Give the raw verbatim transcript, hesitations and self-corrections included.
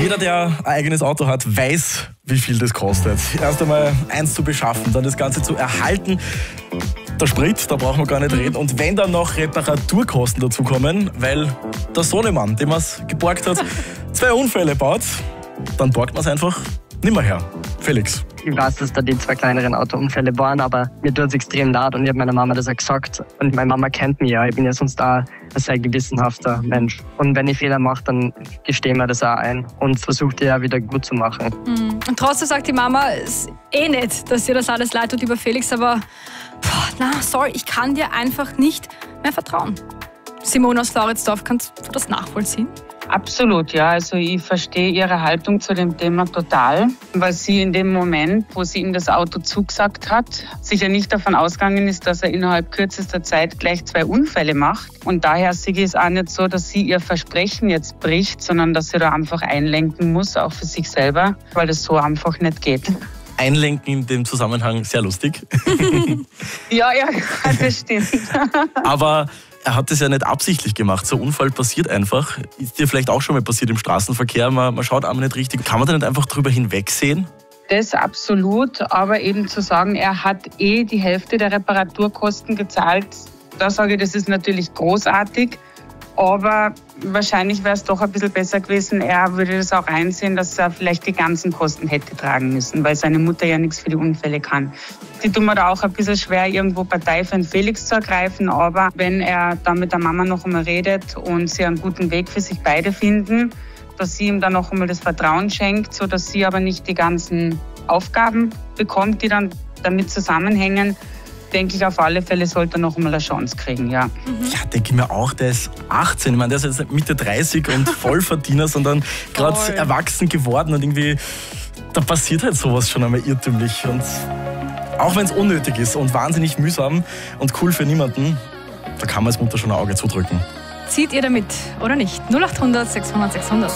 Jeder, der ein eigenes Auto hat, weiß, wie viel das kostet. Erst einmal eins zu beschaffen, dann das Ganze zu erhalten. Der Sprit, da brauchen wir gar nicht reden. Und wenn dann noch Reparaturkosten dazukommen, weil der Sohnemann, dem man es geborgt hat, zwei Unfälle baut, dann borgt man es einfach nimmer her. Felix. Ich weiß, dass da die zwei kleineren Autounfälle waren, aber mir tut es extrem leid und ich habe meiner Mama das auch gesagt. Und meine Mama kennt mich ja, ich bin ja sonst auch ein sehr gewissenhafter Mensch. Und wenn ich Fehler mache, dann gestehe mir das auch ein und versuche die ja wieder gut zu machen. Mhm. Und trotzdem sagt die Mama, es ist eh nicht, dass dir das alles leid tut über Felix, aber boah, na, sorry, ich kann dir einfach nicht mehr vertrauen. Simone aus Floridsdorf, kannst du das nachvollziehen? Absolut, ja. Also ich verstehe Ihre Haltung zu dem Thema total, weil sie in dem Moment, wo sie ihm das Auto zugesagt hat, sicher nicht davon ausgegangen ist, dass er innerhalb kürzester Zeit gleich zwei Unfälle macht. Und daher sehe ich es auch nicht so, dass sie ihr Versprechen jetzt bricht, sondern dass sie da einfach einlenken muss, auch für sich selber, weil das so einfach nicht geht. Einlenken in dem Zusammenhang sehr lustig. Ja, ja, das stimmt. Aber er hat es ja nicht absichtlich gemacht. So ein Unfall passiert einfach. Ist dir vielleicht auch schon mal passiert im Straßenverkehr? Man, man schaut einmal nicht richtig. Kann man da nicht einfach drüber hinwegsehen? Das absolut, aber eben zu sagen, er hat eh die Hälfte der Reparaturkosten gezahlt, da sage ich, das ist natürlich großartig. Aber wahrscheinlich wäre es doch ein bisschen besser gewesen, er würde das auch einsehen, dass er vielleicht die ganzen Kosten hätte tragen müssen, weil seine Mutter ja nichts für die Unfälle kann. Die tun mir da auch ein bisschen schwer, irgendwo Partei für den Felix zu ergreifen, aber wenn er dann mit der Mama noch einmal redet und sie einen guten Weg für sich beide finden, dass sie ihm dann noch einmal das Vertrauen schenkt, sodass sie aber nicht die ganzen Aufgaben bekommt, die dann damit zusammenhängen, denke ich, auf alle Fälle sollte er noch einmal eine Chance kriegen, ja. Mhm. Ja, denke ich mir auch, der ist achtzehn. Ich meine, der ist jetzt nicht Mitte dreißig und Vollverdiener, sondern gerade erwachsen geworden und irgendwie, da passiert halt sowas schon einmal irrtümlich. Und auch wenn es unnötig ist und wahnsinnig mühsam und cool für niemanden, da kann man als Mutter schon ein Auge zudrücken. Zieht ihr damit oder nicht? null acht hundert sechshundert sechshundert.